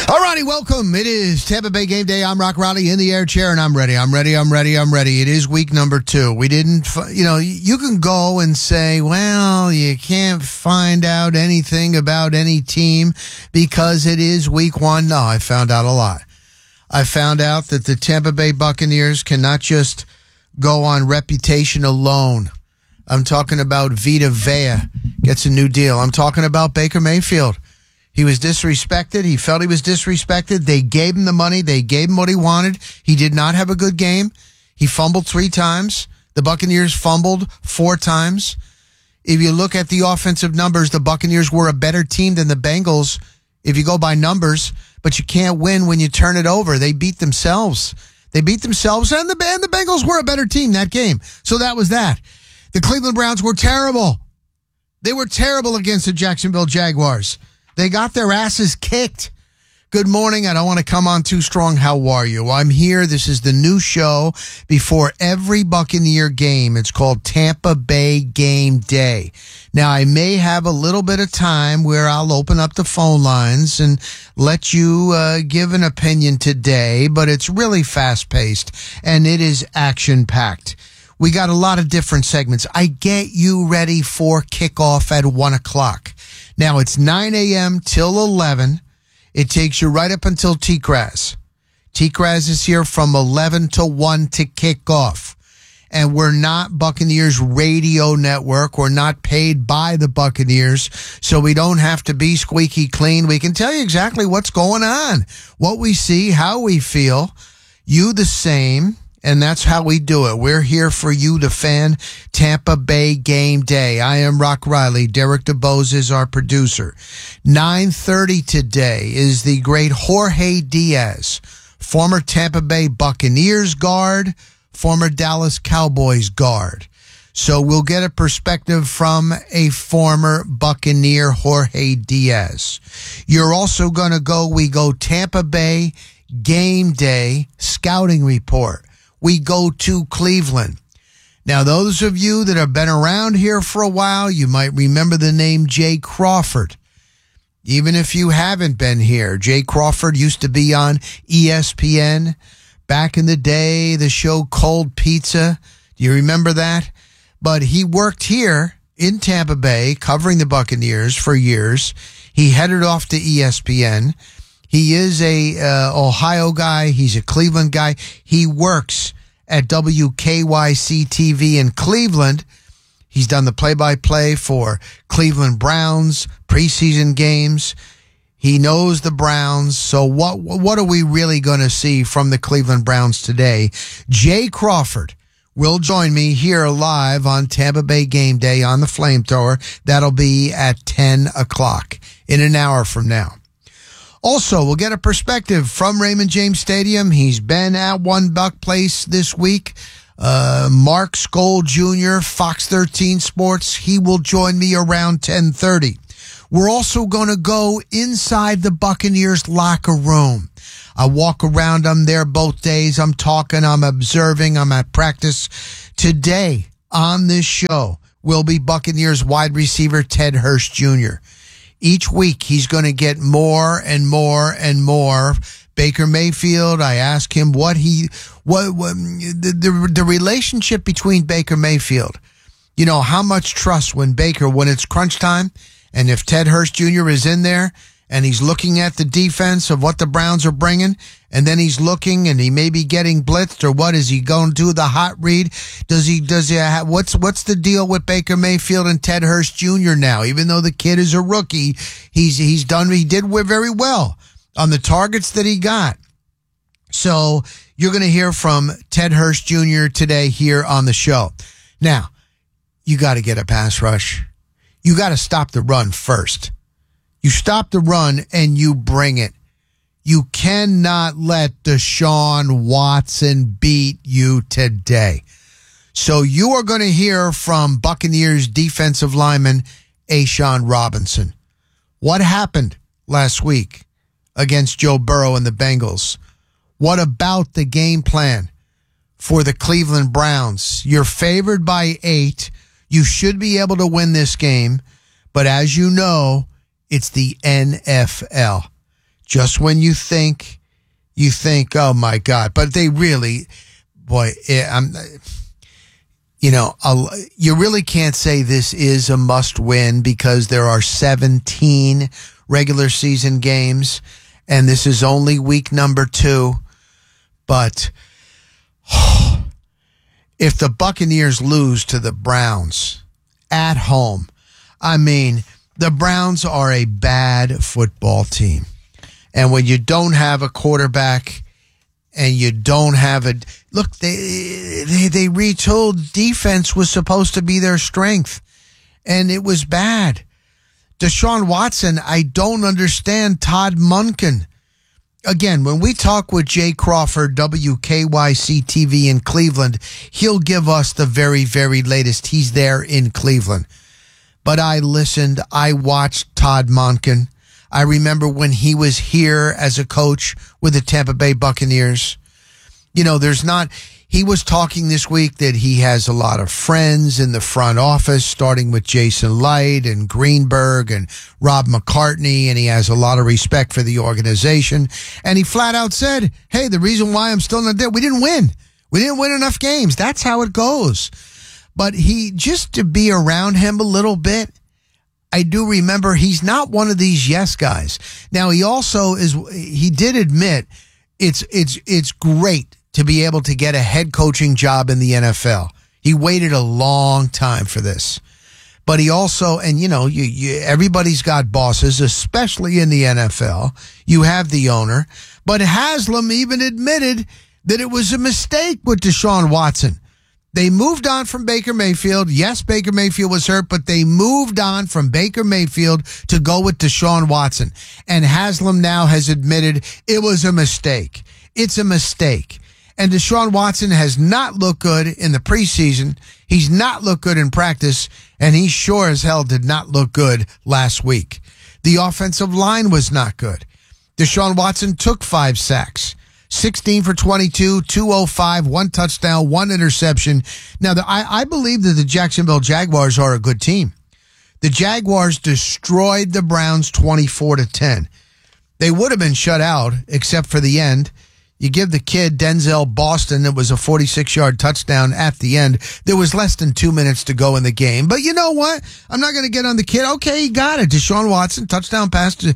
All righty, welcome. It is Tampa Bay Game Day. I'm Rock Riley in the air chair, and I'm ready. It is week number 2. We didn't, you can go and say, well, you can't find out anything about any team because it is week 1. No, I found out a lot. I found out that the Tampa Bay Buccaneers cannot just go on reputation alone. I'm talking about Vita Vea gets a new deal. I'm talking about Baker Mayfield. He was disrespected. He felt he was disrespected. They gave him the money. They gave him what he wanted. He did not have a good game. He fumbled 3 times. The Buccaneers fumbled 4 times. If you look at the offensive numbers, the Buccaneers were a better team than the Bengals if you go by numbers, but you can't win when you turn it over. They beat themselves. And the Bengals were a better team that game. So that was that. The Cleveland Browns were terrible. They were terrible against the Jacksonville Jaguars. They got their asses kicked. Good morning. I don't want to come on too strong. How are you? I'm here. This is the new show before every Buccaneer game. It's called Tampa Bay Game Day. Now, I may have a little bit of time where I'll open up the phone lines and let you give an opinion today, but it's really fast-paced and it is action-packed. We got a lot of different segments. I get you ready for kickoff at 1 o'clock. Now, it's 9 a.m. till 11. It takes you right up until T-Craz. T-Craz is here from 11 to 1 to kick off. And we're not Buccaneers Radio Network. We're not paid by the Buccaneers, so we don't have to be squeaky clean. We can tell you exactly what's going on, what we see, how we feel. You the same. And that's how we do it. We're here for you, the fan. Tampa Bay Game Day. I am Rock Riley. Derek DeBose is our producer. 9:30 today is the great Jorge Diaz, former Tampa Bay Buccaneers guard, former Dallas Cowboys guard. So we'll get a perspective from a former Buccaneer, Jorge Diaz. You're also going to we go Tampa Bay Game Day scouting report. We go to Cleveland. Now, those of you that have been around here for a while, you might remember the name Jay Crawford. Even if you haven't been here, Jay Crawford used to be on ESPN. Back in the day, the show Cold Pizza. Do you remember that? But he worked here in Tampa Bay, covering the Buccaneers for years. He headed off to ESPN. He is a Ohio guy. He's a Cleveland guy. He works at WKYC-TV in Cleveland. He's done the play-by-play for Cleveland Browns preseason games. He knows the Browns. So what are we really going to see from the Cleveland Browns today? Jay Crawford will join me here live on Tampa Bay Game Day on the Flamethrower. That'll be at 10 o'clock in an hour from now. Also, we'll get a perspective from Raymond James Stadium. He's been at One Buck Place this week. Mark Skoll Jr., Fox 13 Sports. He will join me around 10:30. We're also going to go inside the Buccaneers locker room. I walk around. I'm there both days. I'm talking. I'm observing. I'm at practice. Today on this show will be Buccaneers wide receiver Ted Hurst Jr. Each week, he's going to get more and more and more. Baker Mayfield, I ask him the relationship between Baker Mayfield. You know, how much trust when it's crunch time, and if Ted Hurst Jr. is in there, and he's looking at the defense of what the Browns are bringing, and then he's looking and he may be getting blitzed, or what is he going to do? The hot read? What's the deal with Baker Mayfield and Ted Hurst Jr. now? Even though the kid is a rookie, he did very well on the targets that he got. So you're going to hear from Ted Hurst Jr. today here on the show. Now, you got to get a pass rush. You got to stop the run first. You stop the run and you bring it. You cannot let Deshaun Watson beat you today. So you are going to hear from Buccaneers defensive lineman A'Shawn Robinson. What happened last week against Joe Burrow and the Bengals? What about the game plan for the Cleveland Browns? You're favored by 8. You should be able to win this game. But as you know, it's the NFL. just when you think, oh my God. But they really, boy, you really can't say this is a must win because there are 17 regular season games and this is only week number 2. But if the Buccaneers lose to the Browns at home, I mean, the Browns are a bad football team. And when you don't have a quarterback and you don't have look, they retooled. Defense was supposed to be their strength, and it was bad. Deshaun Watson, I don't understand Todd Monken. Again, when we talk with Jay Crawford, WKYC TV in Cleveland, he'll give us the very, very latest. He's there in Cleveland. But I listened. I watched Todd Monken. I remember when he was here as a coach with the Tampa Bay Buccaneers. He was talking this week that he has a lot of friends in the front office, starting with Jason Light and Greenberg and Rob McCartney, and he has a lot of respect for the organization. And he flat out said, hey, the reason why I'm still not there, we didn't win. We didn't win enough games. That's how it goes. But just to be around him a little bit, I do remember he's not one of these yes guys. Now, he did admit it's great to be able to get a head coaching job in the NFL. He waited a long time for this. But he also, and everybody's got bosses, especially in the NFL. You have the owner. But Haslam even admitted that it was a mistake with Deshaun Watson. They moved on from Baker Mayfield. Yes, Baker Mayfield was hurt, but they moved on from Baker Mayfield to go with Deshaun Watson. And Haslam now has admitted it was a mistake. It's a mistake. And Deshaun Watson has not looked good in the preseason. He's not looked good in practice, and he sure as hell did not look good last week. The offensive line was not good. Deshaun Watson took 5 sacks. 16 for 22, 205, 1 touchdown, 1 interception. Now, I believe that the Jacksonville Jaguars are a good team. The Jaguars destroyed the Browns 24-10. They would have been shut out, except for the end. You give the kid Denzel Boston, it was a 46-yard touchdown at the end. There was less than 2 minutes to go in the game. But you know what? I'm not going to get on the kid. Okay, he got it. Deshaun Watson, touchdown pass to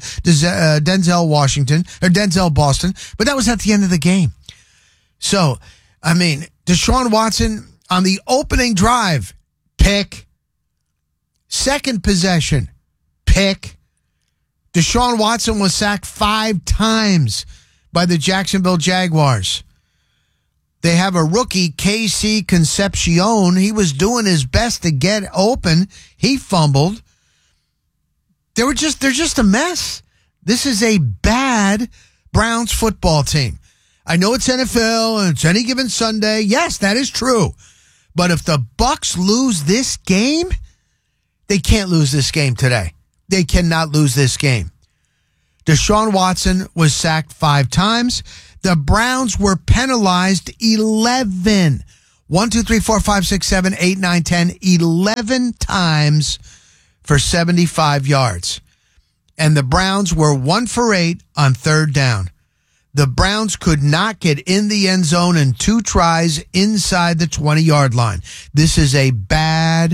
Denzel Boston. But that was at the end of the game. So, I mean, Deshaun Watson on the opening drive, pick. Second possession, pick. Deshaun Watson was sacked 5 times by the Jacksonville Jaguars. They have a rookie, KC Concepcion. He was doing his best to get open. He fumbled. They're just a mess. This is a bad Browns football team. I know it's NFL and it's any given Sunday. Yes, that is true. But if the Bucs lose this game, they can't lose this game today. They cannot lose this game. Deshaun Watson was sacked 5 times. The Browns were penalized 11. 1, 2, 3, 4, 5, 6, 7, 8, 9, 10, 11 times for 75 yards. And the Browns were 1 for 8 on 3rd down. The Browns could not get in the end zone in 2 tries inside the 20-yard line. This is a bad,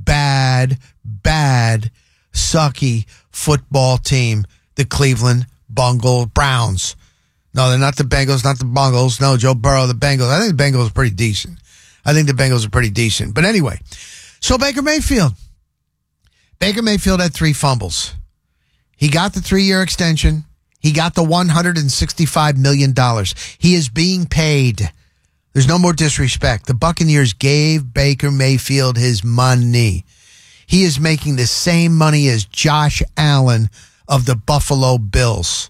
sucky football team. The Cleveland Browns. No, they're not the Bengals, not the Bungles. No, Joe Burrow, the Bengals. I think the Bengals are pretty decent. But anyway, so Baker Mayfield had 3 fumbles. He got the 3-year extension. He got the $165 million. He is being paid. There's no more disrespect. The Buccaneers gave Baker Mayfield his money. He is making the same money as Josh Allen of the Buffalo Bills.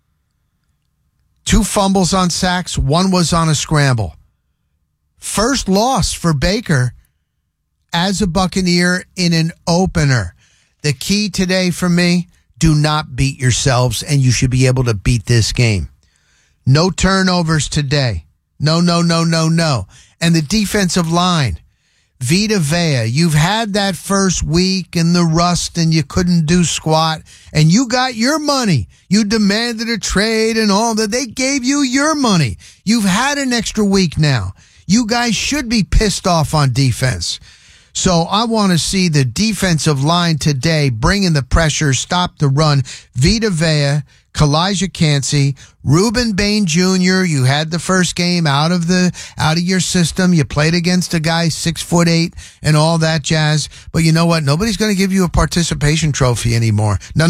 2 fumbles on sacks, 1 was on a scramble. First loss for Baker as a Buccaneer in an opener. The key today for me, do not beat yourselves, and you should be able to beat this game. No turnovers today. No. And the defensive line. Vita Vea, you've had that first week and the rust and you couldn't do squat and you got your money. You demanded a trade and all that. They gave you your money. You've had an extra week now. You guys should be pissed off on defense. So I want to see the defensive line today bringing the pressure, stop the run. Vita Vea, Kalijah Kancey, Ruben Bain Jr. You had the first game out of your system. You played against a guy 6'8" and all that jazz. But you know what? Nobody's going to give you a participation trophy anymore. No.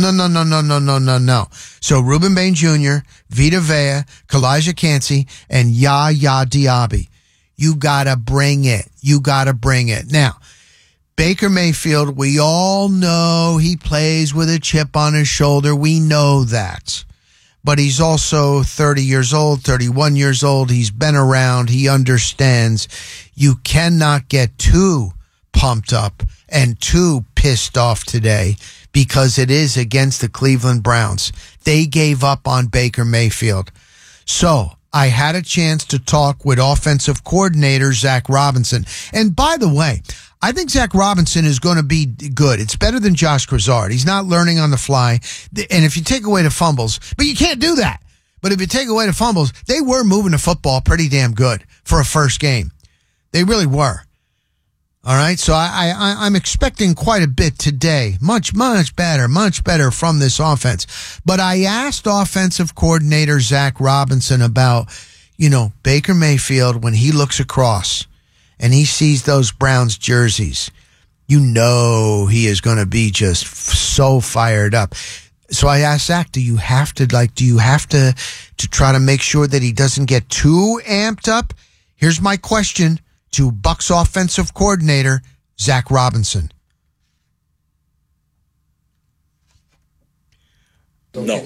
So Ruben Bain Jr., Vita Vea, Kalijah Kancey, and Yaya Diaby. You gotta bring it. Now, Baker Mayfield, we all know he plays with a chip on his shoulder. We know that. But he's also 30 years old, 31 years old. He's been around. He understands. You cannot get too pumped up and too pissed off today because it is against the Cleveland Browns. They gave up on Baker Mayfield. So I had a chance to talk with offensive coordinator Zach Robinson. And by the way, I think Zach Robinson is going to be good. It's better than Josh Grizzard. He's not learning on the fly. And if you take away the fumbles, but you can't do that. But if you take away the fumbles, they were moving the football pretty damn good for a first game. They really were. All right. So I'm expecting quite a bit today. Much better from this offense. But I asked offensive coordinator Zach Robinson about, Baker Mayfield when he looks across and he sees those Browns jerseys, he is going to be just so fired up. So I asked Zach, do you have to try to make sure that he doesn't get too amped up? Here's my question to Bucs offensive coordinator Zach Robinson. No.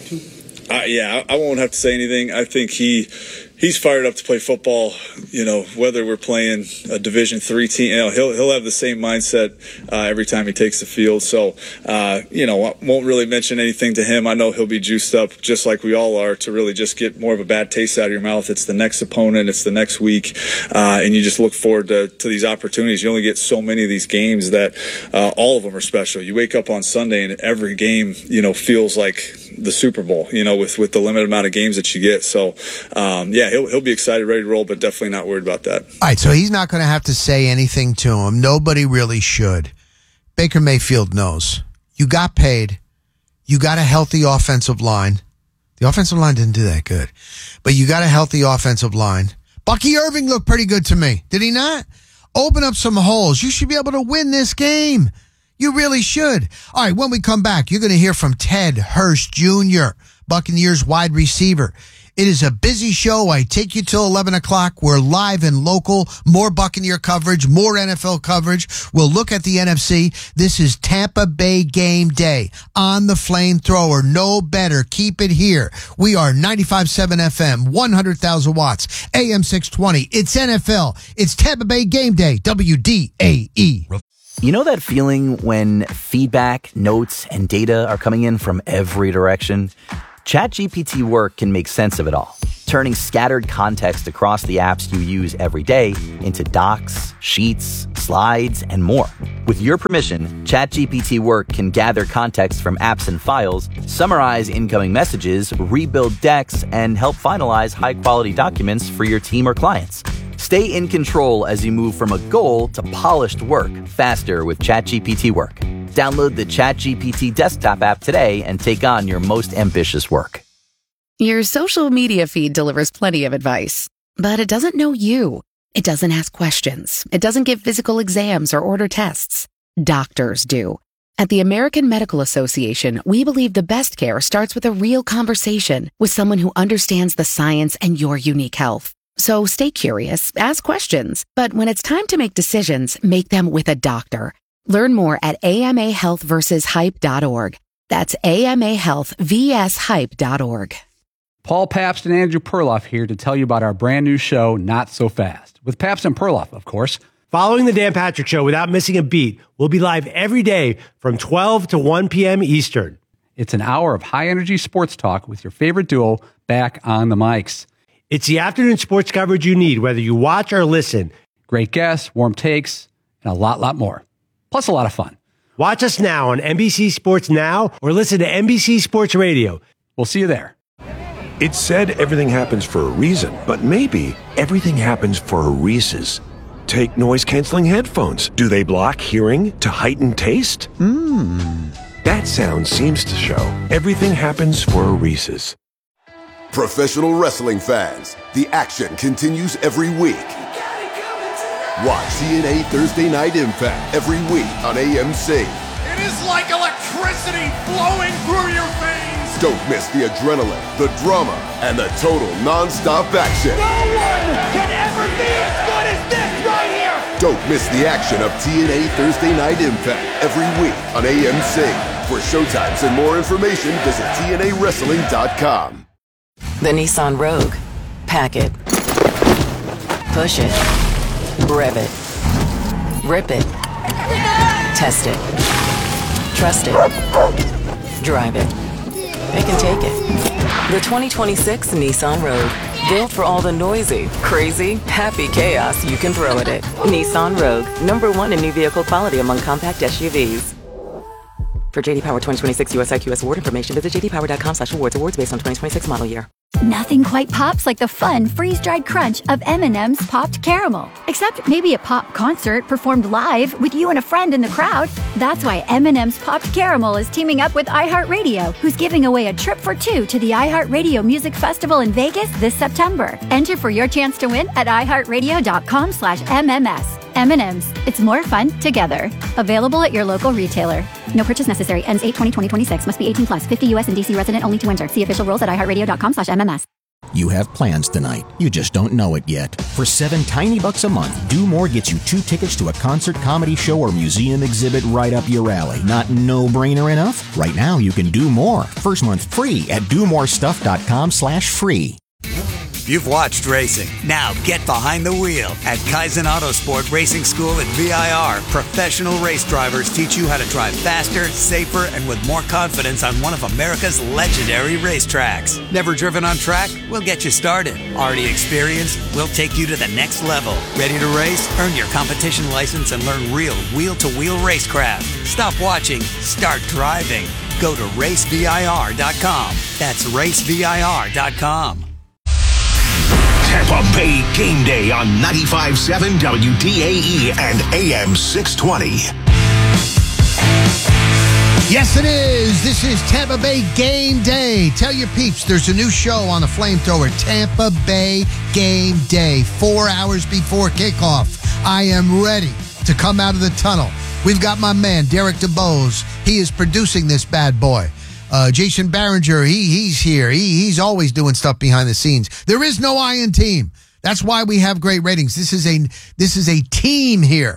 I won't have to say anything. I think he's fired up to play football. Whether we're playing a Division III team, he'll have the same mindset every time he takes the field. So, I won't really mention anything to him. I know he'll be juiced up just like we all are to really just get more of a bad taste out of your mouth. It's the next opponent. It's the next week. And you just look forward to these opportunities. You only get so many of these games that all of them are special. You wake up on Sunday and every game, feels like the Super Bowl, with the limited amount of games that you get. So, he'll be excited, ready to roll, but definitely not worried about that. All right, so he's not going to have to say anything to him. Nobody really should. Baker Mayfield knows. You got paid. You got a healthy offensive line. The offensive line didn't do that good, but you got a healthy offensive line. Bucky Irving looked pretty good to me. Did he not? Open up some holes. You should be able to win this game. You really should. All right, when we come back, you're going to hear from Ted Hurst Jr., Buccaneers wide receiver. It is a busy show. I take you till 11 o'clock. We're live and local. More Buccaneer coverage, more NFL coverage. We'll look at the NFC. This is Tampa Bay game day on the flamethrower. No better. Keep it here. We are 95.7 FM, 100,000 watts, AM 620. It's NFL. It's Tampa Bay game day, WDAE. You know that feeling when feedback, notes, and data are coming in from every direction? ChatGPT Work can make sense of it all, turning scattered context across the apps you use every day into docs, sheets, slides, and more. With your permission, ChatGPT Work can gather context from apps and files, summarize incoming messages, rebuild decks, and help finalize high-quality documents for your team or clients. Stay in control as you move from a goal to polished work faster with ChatGPT Work. Download the ChatGPT desktop app today and take on your most ambitious work. Your social media feed delivers plenty of advice, but it doesn't know you. It doesn't ask questions. It doesn't give physical exams or order tests. Doctors do. At the American Medical Association, we believe the best care starts with a real conversation with someone who understands the science and your unique health. So stay curious, ask questions, but when it's time to make decisions, make them with a doctor. Learn more at amahealthversushype.org. That's amahealthvshype.org. Paul Pabst and Andrew Perloff here to tell you about our brand new show, Not So Fast, with Pabst and Perloff, of course. Following the Dan Patrick Show without missing a beat, we'll be live every day from 12 to 1 p.m. Eastern. It's an hour of high-energy sports talk with your favorite duo back on the mics. It's the afternoon sports coverage you need, whether you watch or listen. Great guests, warm takes, and a lot more. Plus a lot of fun. Watch us now on NBC Sports Now or listen to NBC Sports Radio. We'll see you there. It's said everything happens for a reason, but maybe everything happens for a Reese's. Take noise-canceling headphones. Do they block hearing to heighten taste? That sound seems to show everything happens for a Reese's. Professional wrestling fans, the action continues every week. Watch TNA Thursday Night Impact every week on AMC. It is like electricity flowing through your veins. Don't miss the adrenaline, the drama, and the total non-stop action. No one can ever be as good as this right here. Don't miss the action of TNA Thursday Night Impact every week on AMC. For showtimes and more information, visit TNAWrestling.com. The Nissan Rogue. Pack it. Push it. Rev it. Rip it. Test it. Trust it. Drive it. They can take it. The 2026 Nissan Rogue. Built for all the noisy, crazy, happy chaos you can throw at it. Nissan Rogue. #1 in new vehicle quality among compact SUVs. For JD Power 2026 US IQS award information, visit jdpower.com/awards. Awards based on 2026 model year. Nothing quite pops like the fun, freeze-dried crunch of M&M's Popped Caramel. Except maybe a pop concert performed live with you and a friend in the crowd. That's why M&M's Popped Caramel is teaming up with iHeartRadio, who's giving away a trip for two to the iHeartRadio Music Festival in Vegas this September. Enter for your chance to win at iHeartRadio.com/MMS. M&M's. It's more fun together. Available at your local retailer. No purchase necessary. Ends 8/20/2026. Must be 18 plus. 50 U.S. and D.C. resident only to enter. See official rules at iHeartRadio.com/MMS. You have plans tonight. You just don't know it yet. For $7 tiny a month, Do More gets you 2 tickets to a concert, comedy show, or museum exhibit right up your alley. Not no-brainer enough? Right now, you can do more. First month free at domorestuff.com/free. You've watched racing. Now get behind the wheel. At Kaizen Autosport Racing School at VIR, professional race drivers teach you how to drive faster, safer, and with more confidence on one of America's legendary racetracks. Never driven on track? We'll get you started. Already experienced? We'll take you to the next level. Ready to race? Earn your competition license and learn real wheel-to-wheel racecraft. Stop watching. Start driving. Go to racevir.com. That's racevir.com. Tampa Bay Game Day on 95.7 WDAE and AM 620. Yes, it is. This is Tampa Bay Game Day. Tell your peeps there's a new show on the Flamethrower, Tampa Bay Game Day. 4 hours before kickoff, I am ready to come out of the tunnel. We've got my man, Derek DeBose. He is producing this bad boy. Jason Barringer, he's here. He's always doing stuff behind the scenes. There is no I in team. That's why we have great ratings. This is a team here.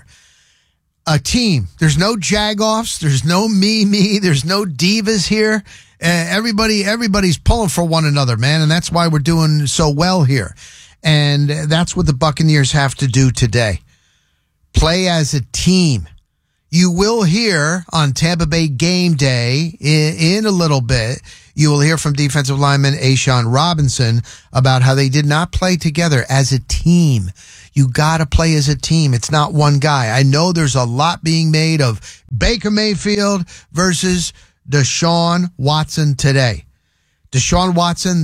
A team. There's no jagoffs. There's no me. There's no divas here. Everybody's pulling for one another, man, and that's why we're doing so well here. And that's what the Buccaneers have to do today. Play as a team. You will hear on Tampa Bay Game Day in a little bit, you will hear from defensive lineman A'Shawn Robinson about how they did not play together as a team. You got to play as a team. It's not one guy. I know there's a lot being made of Baker Mayfield versus Deshaun Watson today. Deshaun Watson,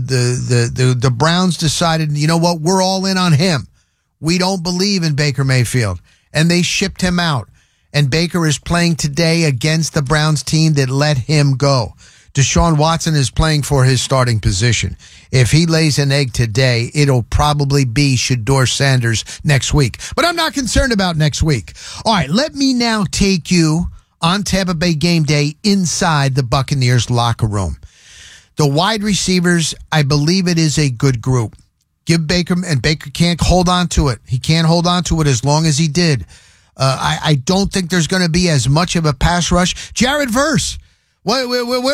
the Browns decided, you know what, we're all in on him. We don't believe in Baker Mayfield. And they shipped him out. And Baker is playing today against the Browns team that let him go. Deshaun Watson is playing for his starting position. If he lays an egg today, it'll probably be Shedeur Sanders next week. But I'm not concerned about next week. All right, let me now take you on Tampa Bay Game Day inside the Buccaneers locker room. The wide receivers, I believe it is a good group. Give Baker, and Baker can't hold on to it. He can't hold on to it as long as he did. I don't think there's going to be as much of a pass rush. Jared Verse, where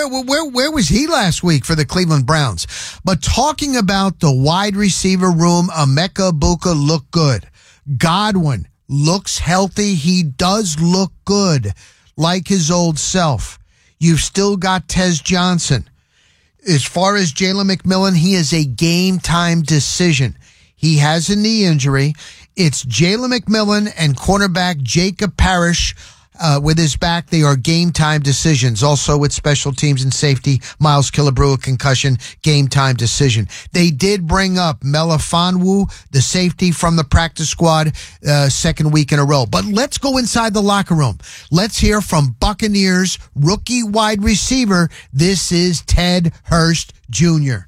was he last week for the Cleveland Browns? But talking about the wide receiver room, Emeka Egbuka looked good. Godwin looks healthy. He does look good, like his old self. You've still got Tez Johnson. As far as Jalen McMillan, he is a game-time decision. He has a knee injury. It's Jalen McMillan and cornerback Jacob Parrish. With his back, they are game-time decisions. Also with special teams and safety, Miles Killebrew, a concussion, game-time decision. They did bring up Melifonwu, the safety from the practice squad, second week in a row. But let's go inside the locker room. Let's hear from Buccaneers rookie wide receiver. This is Ted Hurst Jr.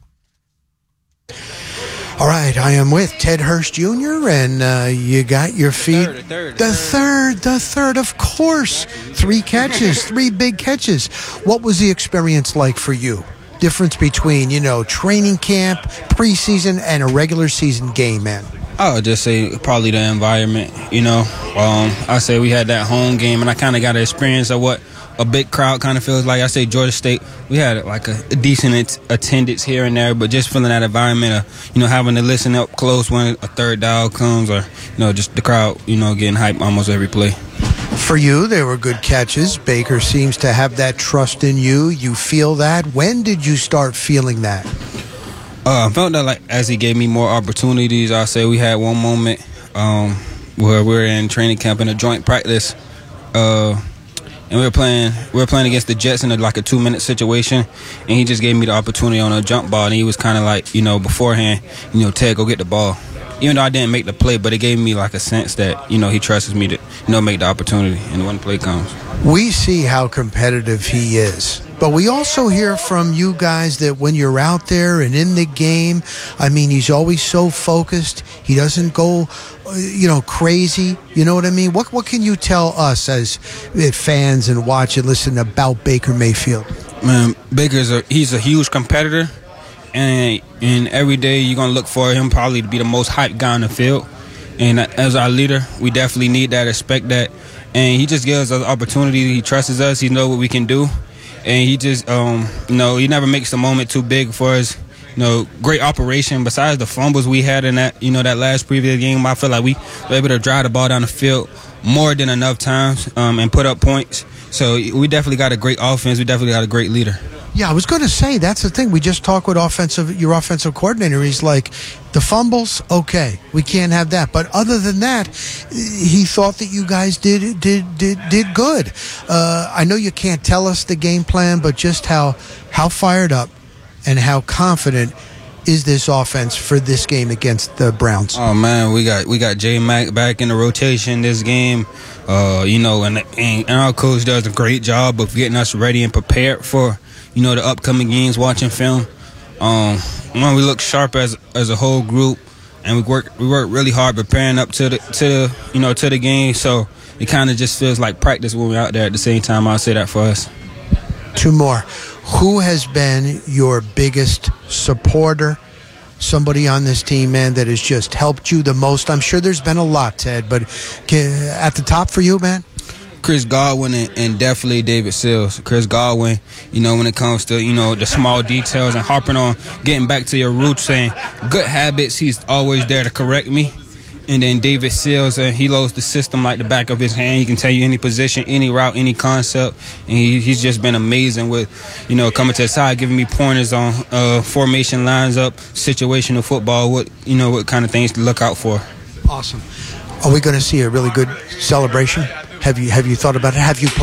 All right, I am with Ted Hurst Jr., and you got your feet. The third, of course. 3 catches, 3 big catches. What was the experience like for you? Difference between, training camp, preseason, and a regular season game, man? I would just say probably the environment, I say we had that home game, and I kind of got an experience of what a big crowd kind of feels like. I say Georgia State, we had like a decent attendance here and there, but just feeling that environment of, having to listen up close when a third down comes, or, just the crowd, getting hyped almost every play. For you, they were good catches. Baker seems to have that trust in you. You feel that. When did you start feeling that? I felt that as he gave me more opportunities. I say we had one moment where we were in training camp in a joint practice, and we were playing against the Jets in a 2-minute situation, and he just gave me the opportunity on a jump ball, and he was kind of beforehand, Ted, go get the ball. Even though I didn't make the play, but it gave me a sense that, he trusts me to, make the opportunity, and when the play comes. We see how competitive he is, but we also hear from you guys that when you're out there and in the game, he's always so focused. He doesn't go, crazy. You know what I mean? What can you tell us as fans and watch and listen about Baker Mayfield? Man, he's a huge competitor, and every day you're going to look for him probably to be the most hyped guy on the field. And as our leader, we definitely need that, expect that. And he just gives us an opportunity. He trusts us. He knows what we can do. And he just, he never makes the moment too big for us. Great operation. Besides the fumbles we had in that, that last previous game, I feel like we were able to drive the ball down the field more than enough times and put up points. So we definitely got a great offense. We definitely got a great leader. Yeah, I was going to say, that's the thing. We just talked with your offensive coordinator. He's like, the fumbles, okay, we can't have that. But other than that, he thought that you guys did good. I know you can't tell us the game plan, but just how fired up and how confident is this offense for this game against the Browns? Oh man, we got J Mac back in the rotation this game. And our coach does a great job of getting us ready and prepared for the upcoming games, watching film. We look sharp as a whole group, and we work really hard preparing up to the game. So it kind of just feels like practice when we're out there at the same time. I'll say that for us. 2 more. Who has been your biggest supporter? Somebody on this team, man, that has just helped you the most? I'm sure there's been a lot, Ted, but at the top for you, man? Chris Godwin and definitely David Sills. Chris Godwin, when it comes to, the small details and harping on getting back to your roots and good habits, he's always there to correct me. And then David Sills, he knows the system like the back of his hand. He can tell you any position, any route, any concept. And he's just been amazing with, coming to the side, giving me pointers on formation, lines up, situational football, what kind of things to look out for. Awesome. Are we going to see a really good celebration? Have you thought about it? Have you planned?